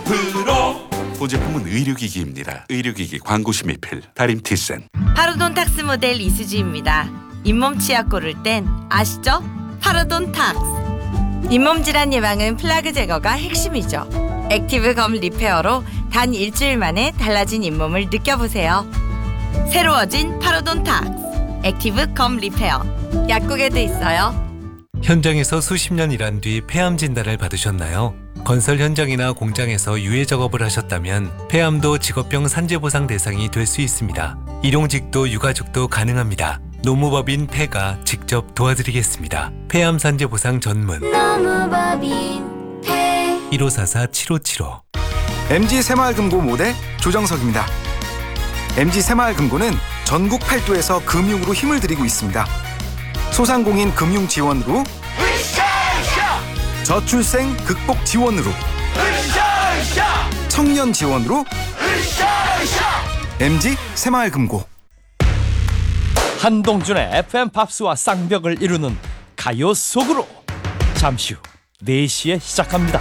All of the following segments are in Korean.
앞으로. 보제품은 의료기기입니다. 의료기기 광고 심의필 다림티센. 파로돈탁스 모델 이수지입니다. 잇몸 치약 고를 땐 아시죠? 파로돈탁스. 잇몸 질환 예방은 플라그 제거가 핵심이죠. 액티브 검 리페어로 단 일주일 만에 달라진 잇몸을 느껴보세요. 새로워진 파로돈탁스 액티브 검 리페어. 약국에도 있어요. 현장에서 수십 년 일한 뒤 폐암 진단을 받으셨나요? 건설 현장이나 공장에서 유해 작업을 하셨다면 폐암도 직업병 산재보상 대상이 될 수 있습니다. 일용직도 유가족도 가능합니다. 노무법인 폐가 직접 도와드리겠습니다. 폐암 산재보상 전문 노무법인 폐 1544-7575. MG 새마을금고 모대 조정석입니다. MG 새마을금고는 전국 8도에서 금융으로 힘을 들이고 있습니다. 소상공인 금융 지원으로, 저출생 극복 지원으로, 청년 지원으로, MG 새마을금고. 한동준의 FM 팝스와 쌍벽을 이루는 가요 속으로 잠시 후 4시에 시작합니다.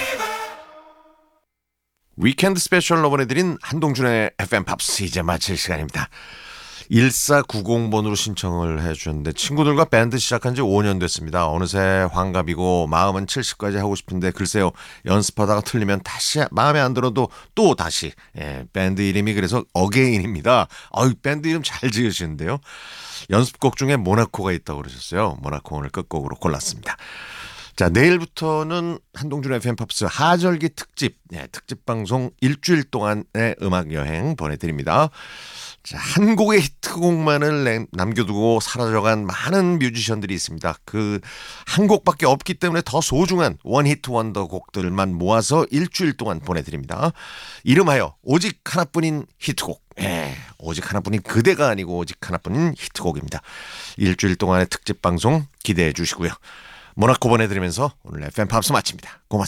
위켄드 스페셜로 보내드린 한동준의 FM 팝스 이제 마칠 시간입니다. 1490번으로 신청을 해주셨는데 친구들과 밴드 시작한 지 5년 됐습니다. 어느새 환갑이고 마음은 70까지 하고 싶은데 글쎄요, 연습하다가 틀리면 다시 마음에 안 들어도 또 다시. 밴드 이름이 그래서 어게인입니다. 밴드 이름 잘 지으시는데요. 연습곡 중에 모나코가 있다고 그러셨어요. 모나코 오늘 끝곡으로 골랐습니다. 자, 내일부터는 한동준의 FM 팝스 하절기 특집, 특집 방송 일주일 동안의 음악 여행 보내드립니다. 자, 한 곡의 히트곡만을 남겨두고 사라져간 많은 뮤지션들이 있습니다. 그 한 곡밖에 없기 때문에 더 소중한 원히트 원더 곡들만 모아서 일주일 동안 보내드립니다. 이름하여 오직 하나뿐인 히트곡. 오직 하나뿐인 그대가 아니고 오직 하나뿐인 히트곡입니다. 일주일 동안의 특집 방송 기대해 주시고요. 모나코 보내드리면서 오늘 FM 팝스 마칩니다. 고맙습니다.